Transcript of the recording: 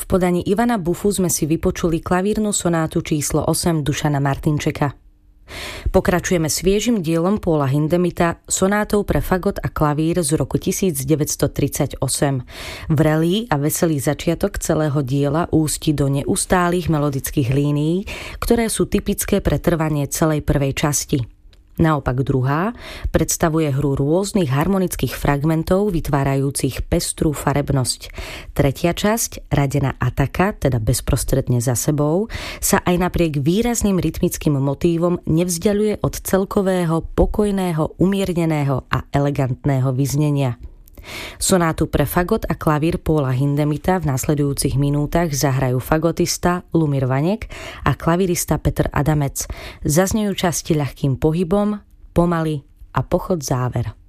podaní Ivana Bufu sme si vypočuli klavírnu sonátu číslo 8 Dušana Martinčeka. Pokračujeme sviežim dielom Paula Hindemitha, sonátou pre fagot a klavír z roku 1938. Vrelý a veselý začiatok celého diela ústi do neustálých melodických línií, ktoré sú typické pre trvanie celej prvej časti. Naopak druhá predstavuje hru rôznych harmonických fragmentov vytvárajúcich pestrú farebnosť. Tretia časť, radená ataka, teda bezprostredne za sebou, sa aj napriek výrazným rytmickým motívom nevzdialuje od celkového, pokojného, umierneného a elegantného vyznenia. Sonátu pre fagot a klavír Paula Hindemitha v nasledujúcich minútach zahrajú fagotista Lumír Vaněk a klavírista Petr Adamec. Zaznejú časti ľahkým pohybom, pomaly a pochod záver.